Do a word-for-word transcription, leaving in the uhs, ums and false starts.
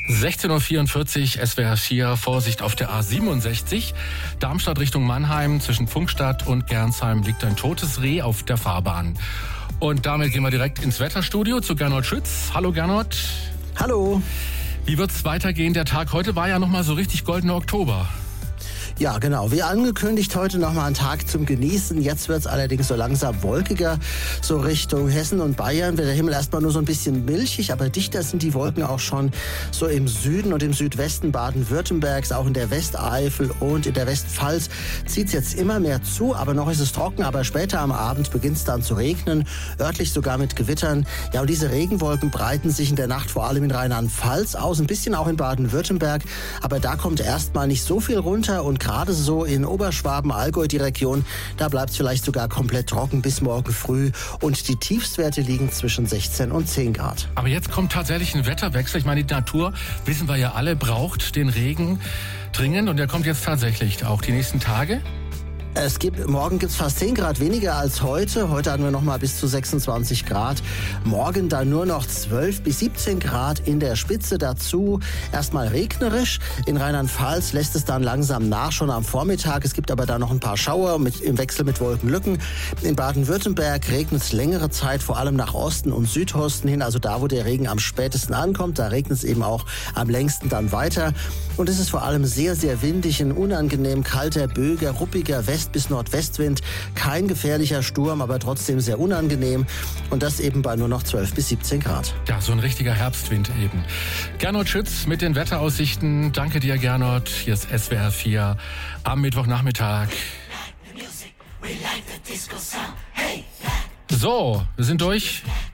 sechzehn Uhr vierundvierzig, S W R vier, Vorsicht auf der A siebenundsechzig. Darmstadt Richtung Mannheim, zwischen Pfungstadt und Gernsheim liegt ein totes Reh auf der Fahrbahn. Und damit gehen wir direkt ins Wetterstudio zu Gernot Schütz. Hallo Gernot. Hallo. Wie wird's weitergehen? Der Tag heute war ja nochmal so richtig goldener Oktober. Ja, genau. Wie angekündigt, heute nochmal ein Tag zum Genießen. Jetzt wird's allerdings so langsam wolkiger. So Richtung Hessen und Bayern wird der Himmel erstmal nur so ein bisschen milchig, aber dichter sind die Wolken auch schon so im Süden und im Südwesten Baden-Württembergs, auch in der Westeifel und in der Westpfalz zieht's jetzt immer mehr zu, aber noch ist es trocken, aber später am Abend beginnt's dann zu regnen, örtlich sogar mit Gewittern. Ja, und diese Regenwolken breiten sich in der Nacht vor allem in Rheinland-Pfalz aus, ein bisschen auch in Baden-Württemberg, aber da kommt erstmal nicht so viel runter und gerade so in Oberschwaben, Allgäu, die Region, da bleibt es vielleicht sogar komplett trocken bis morgen früh. Und die Tiefstwerte liegen zwischen sechzehn und zehn Grad. Aber jetzt kommt tatsächlich ein Wetterwechsel. Ich meine, die Natur, wissen wir ja alle, braucht den Regen dringend. Und der kommt jetzt tatsächlich auch die nächsten Tage. Es gibt, morgen gibt es fast zehn Grad weniger als heute. Heute hatten wir noch mal bis zu sechsundzwanzig Grad. Morgen dann nur noch zwölf bis siebzehn Grad in der Spitze. Dazu erstmal regnerisch. In Rheinland-Pfalz lässt es dann langsam nach, schon am Vormittag. Es gibt aber da noch ein paar Schauer mit, im Wechsel mit Wolkenlücken. In Baden-Württemberg regnet es längere Zeit, vor allem nach Osten und Südosten hin. Also da, wo der Regen am spätesten ankommt, da regnet es eben auch am längsten dann weiter. Und es ist vor allem sehr, sehr windig, ein unangenehm kalter, böiger, ruppiger West- bis Nordwestwind. Kein gefährlicher Sturm, aber trotzdem sehr unangenehm. Und das eben bei nur noch zwölf bis siebzehn Grad. Ja, so ein richtiger Herbstwind eben. Gernot Schütz mit den Wetteraussichten. Danke dir, Gernot. Hier ist S W R vier am Mittwochnachmittag. So, wir sind durch.